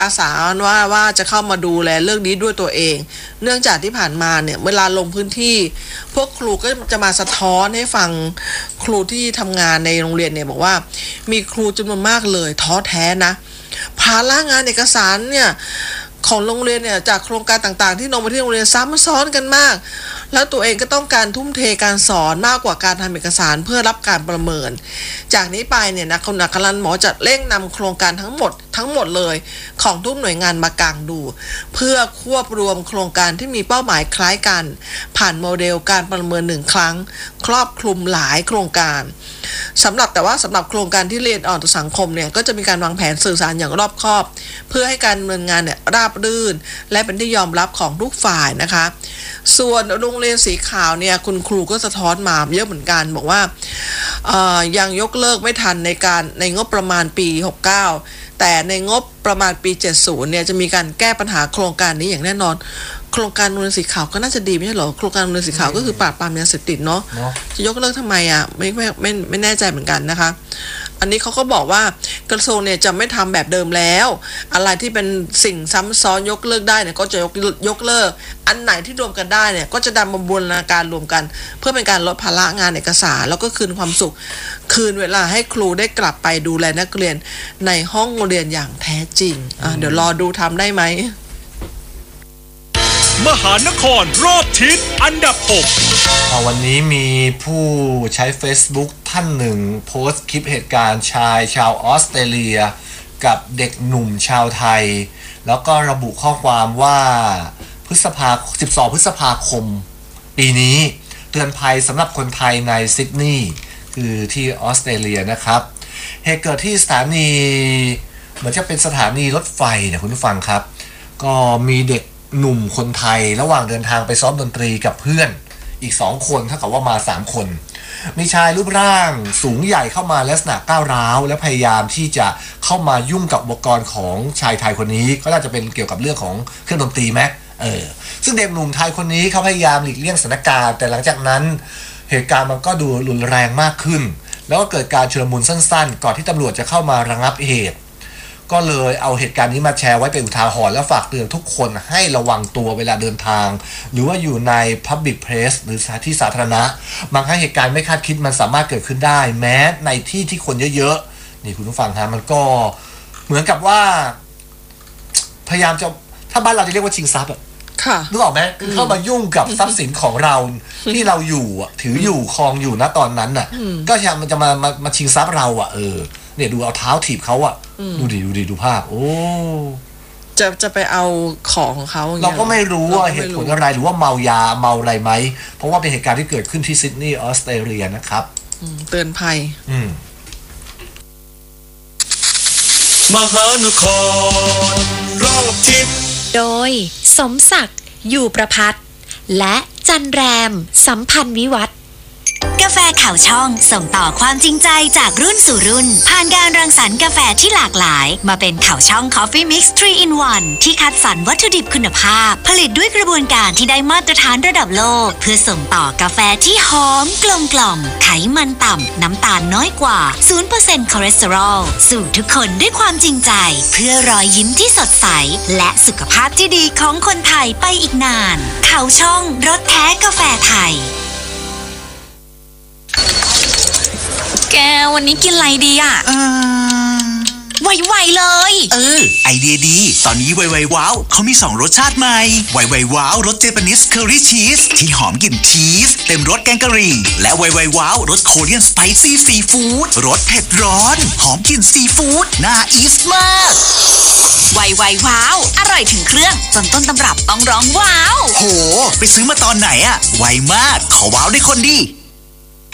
อาสาว่าจะเข้ามาดูแลเรื่องนี้ด้วยตัวเองเนื่องจากที่ผ่านมาเนี่ยเวลาลงพื้นที่พวกครูก็จะมาสะท้อนให้ฟังครูที่ทำงานในโรงเรียนเนี่ยบอกว่ามีครูจำนวนมากเลยท้อแท้นะภาระงานเอกสารเนี่ยของโรงเรียนเนี่ยจากโครงการต่างๆที่ลงมาที่โรงเรียนซ้ำซ้อนกันมากแล้วตัวเองก็ต้องการทุ่มเทการสอนมากกว่าการทำเอกสารเพื่อรับการประเมินจากนี้ไปเนี่ยนะคุณอัครนันท์หมอจะเร่งนำโครงการทั้งหมดเลยของทุกหน่วยงานมากางดูเพื่อควบรวมโครงการที่มีเป้าหมายคล้ายกันผ่านโมเดลการประเมิน1 ครั้งครอบคลุมหลายโครงการสำหรับโครงการที่เรียนอ่อนต่อสังคมเนี่ยก็จะมีการวางแผนสื่อสารอย่างรอบคอบเพื่อให้การดำเนินงานเนี่ยราบรื่นและเป็นที่ยอมรับของทุกฝ่ายนะคะส่วนโรงเรียนสีขาวเนี่ยคุณครูก็สะท้อนมาเยอะเหมือนกันบอกว่ายังยกเลิกไม่ทันในงบประมาณปี69แต่ในงบประมาณปี70เนี่ยจะมีการแก้ปัญหาโครงการนี้อย่างแน่นอนโครงการโรงเรียนสีขาวก็น่าจะดีไม่ใช่เหรอโครงการโรงเรียนสีขาวก็คือปราบปรามยาเสพติดเนาะจะยกเลิกทำไมอ่ะไม่แน่ใจเหมือนกันนะคะอันนี้เขาก็บอกว่ากระทรวงเนี่ยจะไม่ทำแบบเดิมแล้วอะไรที่เป็นสิ่งซ้ำซ้อนยกเลิกได้เนี่ยก็จะยกเลิกอันไหนที่รวมกันได้เนี่ยก็จะนำมาบูรณาการรวมกันเพื่อเป็นการลดภาระงานเอกสารแล้วก็คืนความสุขคืนเวลาให้ครูได้กลับไปดูแลนักเรียนในห้องเรียนอย่างแท้จริงเดี๋ยวรอดูทำได้ไหมมหานครรอบทิศอันดับ6 วันนี้มีผู้ใช้ Facebook ท่านหนึ่งโพสต์คลิปเหตุการณ์ชายชาวออสเตรเลียกับเด็กหนุ่มชาวไทยแล้วก็ระบุข้อความว่า12 พฤษภาคมปีนี้เตือนภัยสำหรับคนไทยในซิดนีย์คือที่ออสเตรเลียนะครับเหตุเกิดที่สถานีเหมือนจะเป็นสถานีรถไฟนะคุณผู้ฟังครับก็มีเด็กหนุ่มคนไทยระหว่างเดินทางไปซ้อมดนตรีกับเพื่อนอีก2 คนเท่ากับว่ามา3 คนมีชายรูปร่างสูงใหญ่เข้ามาลักษณะก้าวร้าวและพยายามที่จะเข้ามายุ่งกับอุปกรณ์ของชายไทยคนนี้ก็น่าจะเป็นเกี่ยวกับเรื่องของเครื่องดนตรีไหมซึ่งเด็กหนุ่มไทยคนนี้เขาพยายามหลีกเลี่ยงสถานการณ์แต่หลังจากนั้นเหตุการณ์มันก็ดูรุนแรงมากขึ้นแล้วก็เกิดการชุลมุนสั้นๆก่อนที่ตำรวจจะเข้ามาระงับเหตุก็เลยเอาเหตุการณ์นี้มาแชร์ไว้เป็นอุทาหรณ์และฝากเตือนทุกคนให้ระวังตัวเวลาเดินทางหรือว่าอยู่ใน Public Place หรือที่สาธารณะบางครั้งเหตุการณ์ไม่คาดคิดมันสามารถเกิดขึ้นได้แม้ในที่ที่คนเยอะๆนี่คุณผู้ฟังฮะมันก็เหมือนกับว่าพยายามจะถ้าบ้านเราจะเรียกว่าชิงทรัพย์นึกออกไหมคือเข้ามายุ่งกับทรัพย์สินของเราที่เราอยู่ถืออยู่ครองอยู่ณตอนนั้นน่ะก็พยายามมันจะมาชิงทรัพย์เราเนี่ยดูเอาเท้าถีบเขาดูดิดูภาพโอ้จะไปเอาของเขาเราก็ไม่รู้ว่าเหตุผลอะไรหรือว่าเมายาเมาอะไรไหมเพราะว่าเป็นเหตุการณ์ที่เกิดขึ้นที่ซิดนีย์ออสเตรเลียนะครับเตือนภัยมหานครรอบทิศโดยสมศักดิ์อยู่ประภัตและจันแรมสัมพันธ์วิวัฒน์กาแฟข่าวช่องส่งต่อความจริงใจจากรุ่นสู่รุ่นผ่านการรังสรรค์กาแฟที่หลากหลายมาเป็นข่าวช่อง Coffee Mix 3 in 1 ที่คัดสรรวัตถุดิบคุณภาพผลิตด้วยกระบวนการที่ได้มาตรฐานระดับโลกเพื่อส่งต่อกาแฟที่หอมกลมกล่อมไขมันต่ำน้ำตาลน้อยกว่า 0% คอเลสเตอรอลสู่ทุกคนด้วยความจริงใจเพื่อรอยยิ้มที่สดใสและสุขภาพที่ดีของคนไทยไปอีกนานข่าวช่องรสแท้กาแฟไทยแกวันนี้กินอะไรดีอ่ะไวๆเลยไอเดียดีตอนนี้ไวๆว้าวเขามี2 รสชาติใหม่ไวๆว้าวรสเจแปนิสเคอรี่ชีสที่หอมกลิ่นชีสเต็มรสแกงกะหรี่และไวๆว้าวรสโคเรียนสไปซี่ซีฟู้ดรสเผ็ดร้อนหอมกลิ่นซีฟู้ดน่าอีสมากไวๆว้าวอร่อยถึงเครื่องจนต้นตำรับต้องร้องว้าวโหไปซื้อมาตอนไหนอะไวมากขอว้าวได้คนดี